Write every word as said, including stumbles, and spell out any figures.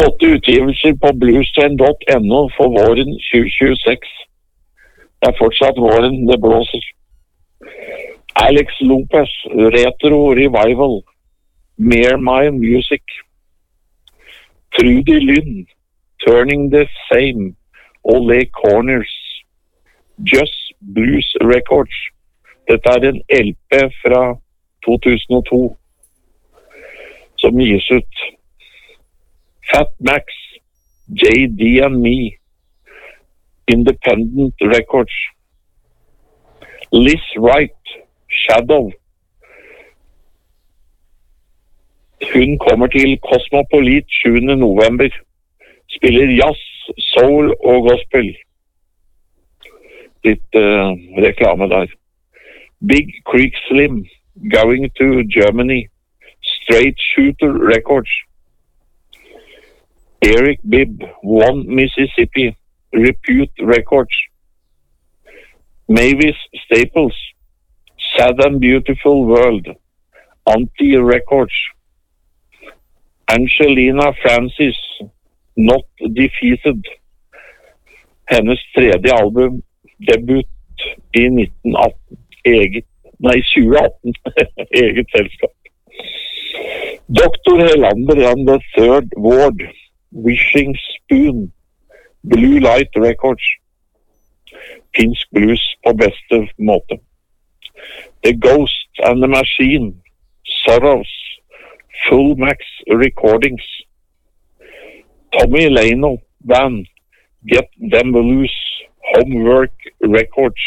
Åtte utgivelser på bluestrain punktum no for våren tjue tjueseks. Det er fortsatt våren, det blåser. Alex Lopez, Retro Revival, Mere My Music. Trudy Lynn, Turning the Same, og Le Corners. Just Blues Records. Dette er en L P fra to tusen og to, som gis ut. Fat Max, J D and Me, Independent Records. Liz Wright, Shadow. Hun kommer til Cosmopolit sjuende november. Spiller jazz, soul og gospel. Litt uh, reklame der. Big Creek Slim, Going to Germany. Straight Shooter Records. Eric Bibb, One Mississippi, Repute Records. Mavis Staples, Sad and Beautiful World, Anti Records. Angelina Francis, Not Defeated. Hennes tredje album, debut i nitten atten. Eget, nei, tjue atten. Eget selskap. Doktor Helander and the Third Ward, Wishing Spoon, Blue Light Records. Finsk blues på beste måte. The Ghost and the Machine, Sorrows, Full Max Recordings. Tommy Leno Band, Get Them Loose, Homework Records.